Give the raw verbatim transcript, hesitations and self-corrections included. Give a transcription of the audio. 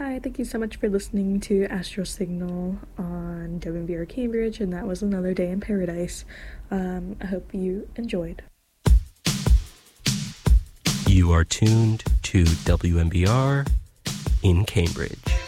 Hi, thank you so much for listening to Astro Signal on W M B R Cambridge, and that was Another Day in Paradise. Um, I hope you enjoyed. You are tuned to W M B R in Cambridge.